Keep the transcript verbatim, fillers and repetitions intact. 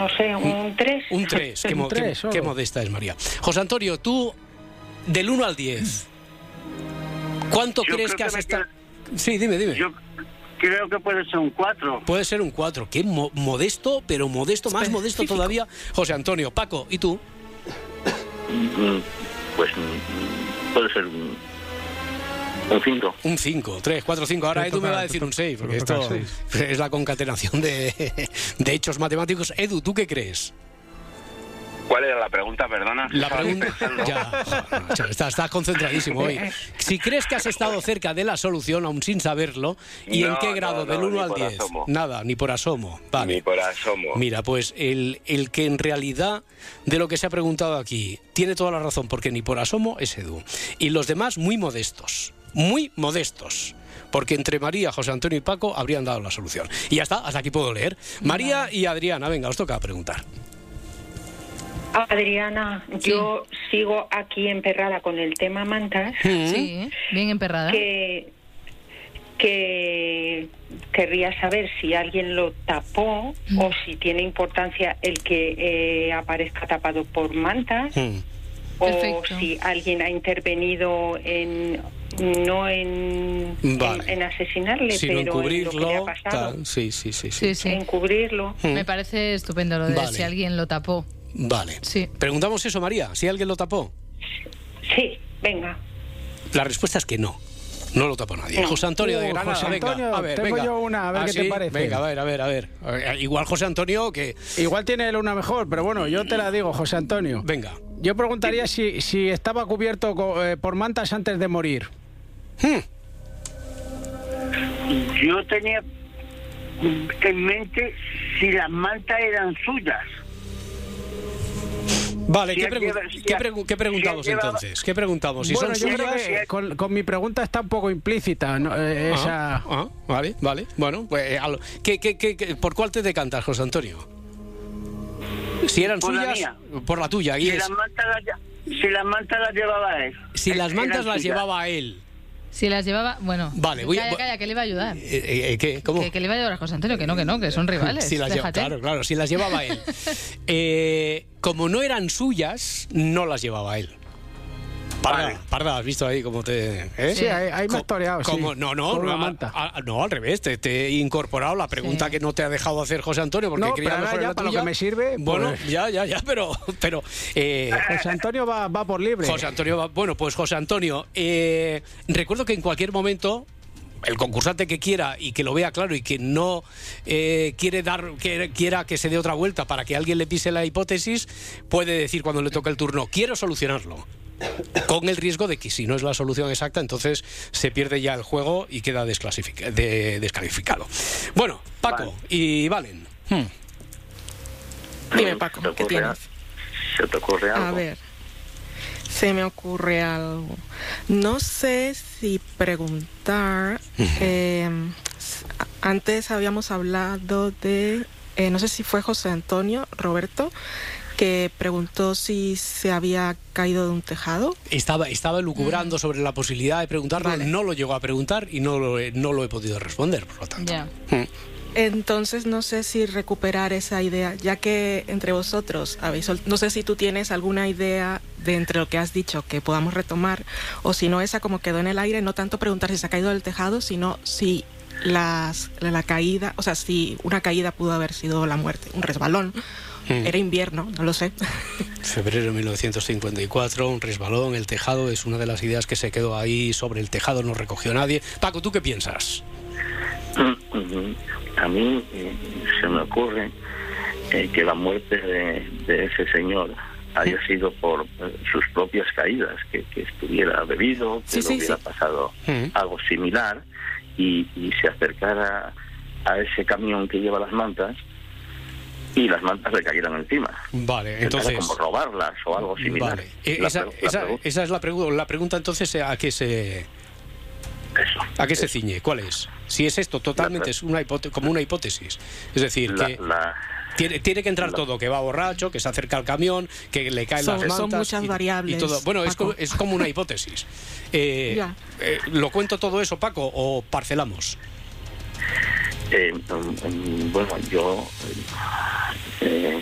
no sé, un tres. Un tres, qué, mo- qué, qué modesta es María. José Antonio, tú, del uno al diez, ¿cuánto Yo crees creo que has me estado...? quedo- Sí, dime, dime. Yo creo que puede ser un cuatro. Puede ser un cuatro, qué mo- modesto, pero modesto, más modesto todavía. José Antonio, Paco, ¿y tú? Mm, Pues mm, puede ser un un cinco. Un cinco, tres, cuatro, cinco. Ahora Te Edu toca- me va a te decir to- un seis, porque te toca esto seis. es la concatenación de, de hechos matemáticos. Edu, ¿tú qué crees? ¿Cuál era la pregunta, perdona? La Estaba pregunta... pensando. Ya, joder, macho, estás, estás concentradísimo hoy. Si crees que has estado cerca de la solución, aún sin saberlo, ¿y No, en qué no, grado? no, Del uno ni al por diez. asomo. Nada, ni por asomo. Vale. Ni por asomo. Mira, pues el, el que en realidad de lo que se ha preguntado aquí tiene toda la razón, porque ni por asomo es Edu. Y los demás muy modestos, muy modestos. Porque entre María, José Antonio y Paco habrían dado la solución. Y ya está, hasta aquí puedo leer. María y Adriana, venga, os toca preguntar. Adriana, Sí. yo sigo aquí emperrada con el tema mantas, Sí, bien emperrada. que, que querría saber si alguien lo tapó Mm. o si tiene importancia el que eh, aparezca tapado por mantas, Hmm. o Perfecto. si alguien ha intervenido en no en, Vale. en, en asesinarle, Sino pero en lo que le encubrirlo. ha pasado, tal. Sí, sí, sí, sí. Sí, sí. encubrirlo. Hmm. Me parece estupendo lo de Vale. si alguien lo tapó. Vale. Sí. Preguntamos eso, María, si alguien lo tapó. Sí, venga. La respuesta es que no. No lo tapó nadie. No. José Antonio de Uh, Granada, José venga, Antonio, a ver, tengo venga. yo una, a ver ¿Ah, qué te sí? parece. Venga, a ver, a ver, a ver. Eh, Igual José Antonio que... Igual tiene él una mejor, pero bueno, yo te la digo, José Antonio. Venga. Yo preguntaría si, si estaba cubierto co- eh, por mantas antes de morir. Hmm. Yo tenía en mente si las mantas eran suyas. Vale, Si ¿qué, él pregu- lleva- si qué él- pregu- qué preguntamos si él llevaba- entonces? ¿Qué preguntamos? Si bueno, son yo creo suyas... que con, con mi pregunta está un poco implícita, ¿no? Eh, Ah, esa... ah, vale, vale. Bueno, pues eh, al- ¿qué, qué, qué, qué- ¿por cuál te decantas, José Antonio? Si eran Por la suyas, mía. por la tuya. Y Si es, las mantas las, lle- si las mantas las llevaba él. si las eran mantas las suyas. llevaba él. Si las llevaba, bueno. Vale, voy a- calla, calla, que le iba a ayudar. Eh, eh, eh, ¿Qué? ¿Cómo? Que, que le iba a ayudar a José Antonio, que no, que no, que son rivales. Si las lleva- Déjate. claro, claro, si las llevaba él. Eh, como no eran suyas, no las llevaba él. Parda, Vale. Parda, has visto ahí cómo te... ¿eh? Sí, ahí, ahí me Co- has toreado, sí. como- no, no, Con una no, manta. a- a- no, al revés, te, te he incorporado la pregunta Sí. que no te ha dejado hacer José Antonio porque No, creía pero ahora mejor en ya la para lo tuya. que me sirve, Bueno, pues- ya, ya, ya, pero... pero eh, José Antonio va, va por libre. José Antonio, va- bueno, pues José Antonio, eh, recuerdo que en cualquier momento el concursante que quiera y que lo vea claro y que no eh, quiere dar que quiera que se dé otra vuelta para que alguien le pise la hipótesis, puede decir cuando le toque el turno, quiero solucionarlo. Con el riesgo de que si no es la solución exacta, entonces se pierde ya el juego y queda desclasific- de- descalificado. Bueno, Paco Vale. y Valen. Hmm. Dime, Paco, ¿Se te ¿qué ocurre tienes? al- ¿Se te ocurre algo? A ver, se me ocurre algo. No sé si preguntar. eh, s- antes habíamos hablado de, eh, no sé si fue José Antonio, Roberto, que preguntó si se había caído de un tejado. Estaba, estaba lucubrando sobre la posibilidad de preguntarlo, Vale. no lo llegó a preguntar y no lo, he- no lo he podido responder, por lo tanto. Ya. Hmm. Entonces no sé si recuperar esa idea, ya que entre vosotros habéis, sol- no sé si tú tienes alguna idea de entre lo que has dicho que podamos retomar, o si no, esa como quedó en el aire, no tanto preguntar si se ha caído del tejado, sino si las, la, la caída, o sea, si una caída pudo haber sido la muerte, un resbalón. Mm. Era invierno, no lo sé. Febrero de mil novecientos cincuenta y cuatro, un resbalón, el tejado, es una de las ideas que se quedó ahí sobre el tejado, no recogió nadie. Paco, ¿tú qué piensas? Mm, mm, A mí eh, se me ocurre eh, que la muerte de, de ese señor haya sido por eh, sus propias caídas, que, que estuviera bebido, que Sí, le sí, hubiera sí. pasado Mm. algo similar y, y se acercara a ese camión que lleva las mantas y las mantas le cayeran encima. Vale, Intentara entonces... como robarlas o algo similar. Vale, Eh, La esa, pre- la esa- pregu- esa es la, pregu- la pregunta entonces, ¿a qué se, eso. a qué se Eso. ciñe? ¿Cuál es? Si es esto totalmente La- es una hipote- como una hipótesis. Es decir, La- que la- tiene, tiene que entrar la- todo, que va borracho, que se acerca al camión, que le caen Son- las son mantas. muchas y- variables, y todo. Bueno, es, Paco. co- es como una hipótesis. Eh, Ya. eh, ¿Lo cuento todo eso, Paco, o parcelamos? Eh, mm, mm, bueno, yo eh,